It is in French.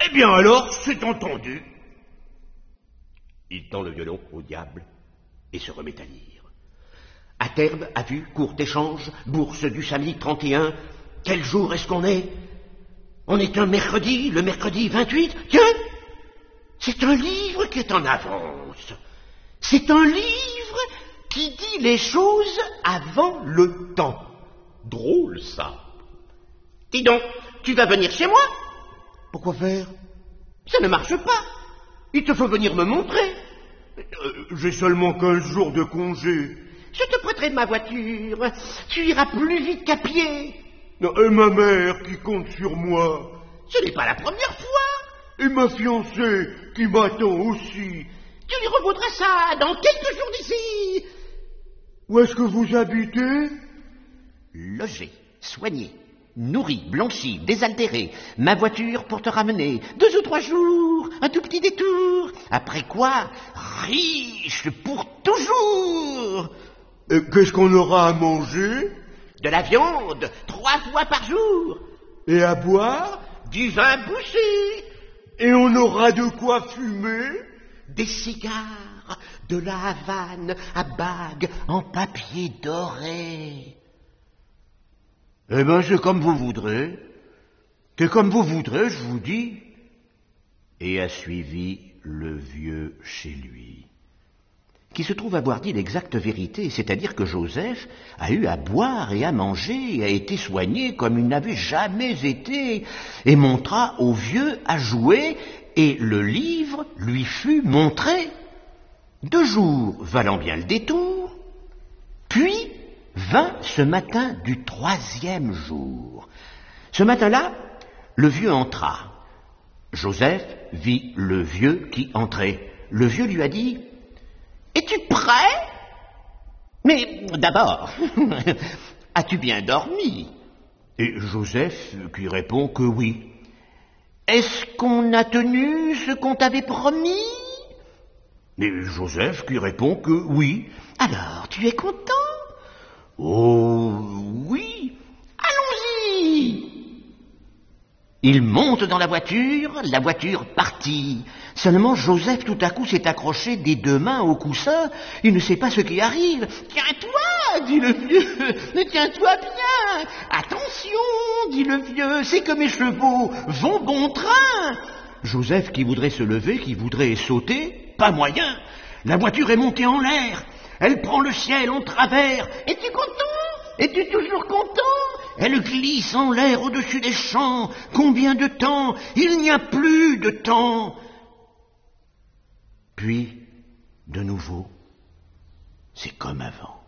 Eh bien alors, c'est entendu. Il tend le violon au diable et se remet à lire. À terme, à vue, court échange, bourse du samedi 31. Quel jour est-ce qu'on est? On est un mercredi, le mercredi 28. Tiens, c'est un livre qui est en avance. C'est un livre qui dit les choses avant le temps. Drôle, ça. Dis donc, tu vas venir chez moi? Pourquoi faire? Ça ne marche pas. Il te faut venir me montrer. J'ai seulement 15 jours de congé. Je te prêterai de ma voiture. Tu iras plus vite qu'à pied. Non, et ma mère qui compte sur moi. Ce n'est pas la première fois. Et ma fiancée qui m'attend aussi. Tu lui revaudras ça dans quelques jours d'ici. Où est-ce que vous habitez? Logé, soigné, nourri, blanchi, désaltéré. Ma voiture pour te ramener. 2 ou 3 jours, un tout petit détour. Après quoi, riche pour toujours. Qu'est-ce qu'on aura à manger? De la viande, 3 fois par jour. Et à boire? Du vin bouché. Et on aura de quoi fumer? Des cigares, de la Havane à bagues en papier doré. Eh ben, c'est comme vous voudrez. C'est comme vous voudrez, je vous dis. Et a suivi le vieux chez lui, qui se trouve avoir dit l'exacte vérité, c'est-à-dire que Joseph a eu à boire et à manger, et a été soigné comme il n'avait jamais été, et montra au vieux à jouer, et le livre lui fut montré. 2 jours valant bien le détour, puis vint ce matin du 3e jour. Ce matin-là, le vieux entra. Joseph vit le vieux qui entrait. Le vieux lui a dit: « Es-tu prêt? Mais d'abord, as-tu bien dormi ?» Et Joseph qui répond que oui. « Est-ce qu'on a tenu ce qu'on t'avait promis ?» Et Joseph qui répond que oui. « Alors, tu es content? » « Oh, oui. » « Allons-y !» Il monte dans la voiture partit. Seulement Joseph tout à coup s'est accroché des 2 mains au coussin, il ne sait pas ce qui arrive. « Tiens-toi !» dit le vieux, « mais tiens-toi bien !»« Attention !» dit le vieux, « c'est que mes chevaux vont bon train !» Joseph qui voudrait se lever, qui voudrait sauter, pas moyen. La voiture est montée en l'air, elle prend le ciel en travers. « Es-tu content? Es-tu toujours content ?» Elle glisse en l'air au-dessus des champs. Combien de temps? Il n'y a plus de temps. Puis, de nouveau, c'est comme avant.